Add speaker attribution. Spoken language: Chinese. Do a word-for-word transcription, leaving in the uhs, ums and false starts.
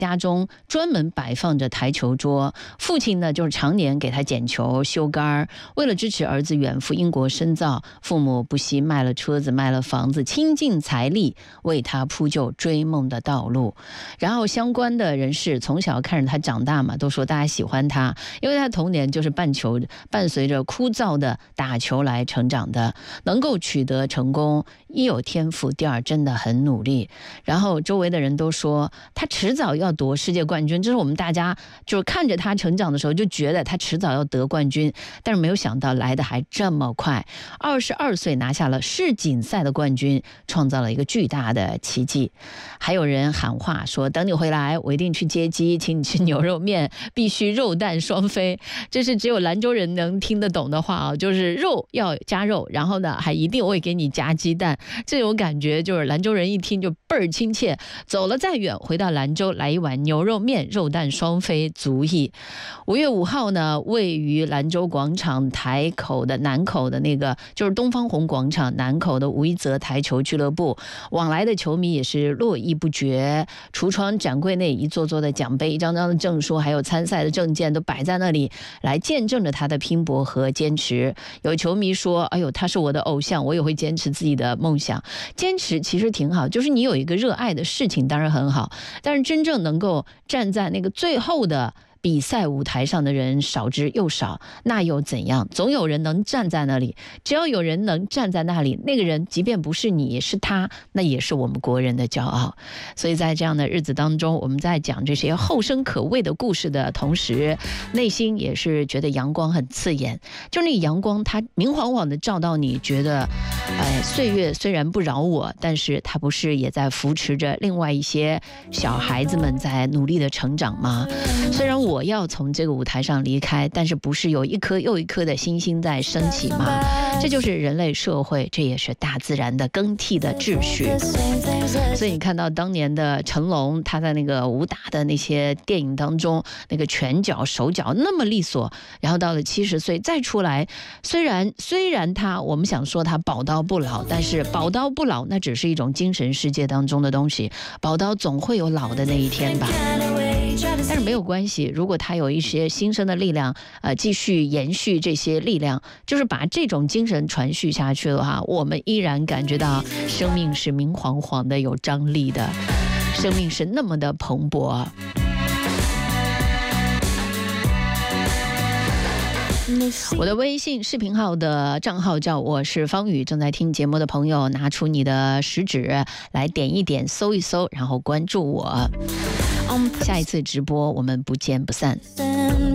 Speaker 1: 家中专门摆放着台球桌，父亲呢就是常年给他捡球修杆。为了支持儿子远赴英国深造，父母不惜卖了车子卖了房子，倾尽财力为他铺就追梦的道路。然后相关的人士从小看着他长大嘛，都说大家喜欢他，因为他童年就是伴球伴随着枯燥的打球来成长的，能够取得成功，一有天赋，第二真的很努力。然后周围的人都说他迟早要夺世界冠军，这是我们大家就是看着他成长的时候就觉得他迟早要得冠军，但是没有想到来的还这么快，二十二岁拿下了世锦赛的冠军，创造了一个巨大的奇迹。还有人喊话说等你回来我一定去接机，请你吃牛肉面，必须肉蛋双飞。这是只有兰州人能听得懂的话啊，就是肉要加肉，然后呢还一定会给你加鸡蛋。这种感觉就是兰州人一听就倍儿亲切，走了再远回到兰州来一碗牛肉面，肉蛋双飞足矣。五月五号呢，位于兰州广场台口的南口的那个就是东方红广场南口的吴一泽台球俱乐部，往来的球迷也是络绎不绝，橱窗展柜内一座座的奖杯，一张张的证书，还有参赛的证件都摆在那里，来见证着他的拼搏和坚持。有球迷说哎呦他是我的偶像，我也会坚持自己的梦想。坚持其实挺好，就是你有一个热爱的事情当然很好，但是真正能够站在那个最后的比赛舞台上的人少之又少，那又怎样？总有人能站在那里，只要有人能站在那里，那个人即便不是你是他，那也是我们国人的骄傲。所以在这样的日子当中，我们在讲这些后生可畏的故事的同时，内心也是觉得阳光很刺眼，就那阳光它明晃晃的照到你，觉得哎，岁月虽然不饶我，但是它不是也在扶持着另外一些小孩子们在努力的成长吗？虽然我要从这个舞台上离开，但是不是有一颗又一颗的星星在升起吗？这就是人类社会，这也是大自然的更替的秩序。所以你看到当年的成龙，他在那个武打的那些电影当中，那个拳脚手脚那么利索，然后到了七十岁再出来，虽然虽然他我们想说他宝刀不老，但是宝刀不老那只是一种精神世界当中的东西，宝刀总会有老的那一天吧。但是没有关系，如果他有一些新生的力量，呃，继续延续这些力量，就是把这种精神传续下去的话，我们依然感觉到生命是明晃晃的，有张力的，生命是那么的蓬勃。我的微信视频号的账号叫我是方宇，正在听节目的朋友拿出你的食指来点一点搜一搜，然后关注我。下一次直播我们不见不散。